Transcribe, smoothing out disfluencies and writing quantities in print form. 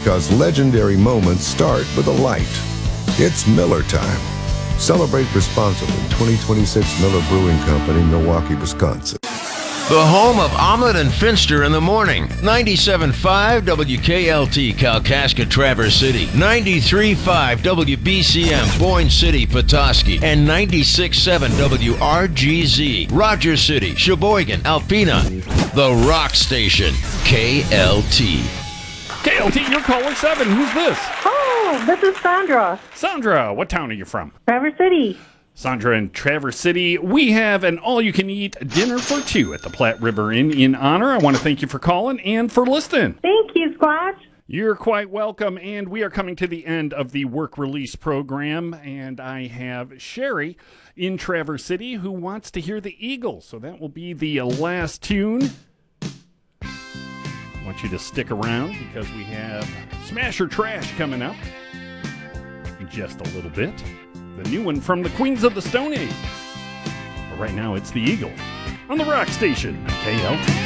because legendary moments start with a light. It's Miller time. Celebrate responsibly. 2026 Miller Brewing Company, Milwaukee, Wisconsin. The home of Omelet and Finster in the morning. 97.5 WKLT, Kalkaska, Traverse City. 93.5 WBCM, Boyne City, Petoskey. And 96.7 WRGZ, Rogers City, Sheboygan, Alpena. The Rock Station, KLT. KLT, you're caller 7. Who's this? Oh, this is Sandra. Sandra, what town are you from? Traverse City. Sandra in Traverse City. We have an all-you-can-eat dinner for two at the Platte River Inn in honor. I want to thank you for calling and for listening. Thank you, Squatch. You're quite welcome, and we are coming to the end of the work release program, and I have Sherry in Traverse City who wants to hear the Eagles, so that will be the last tune. I want you to stick around because we have Smash or Trash coming up in just a little bit. The new one from the Queens of the Stone Age. But right now, it's the Eagles on the Rock Station, KLT.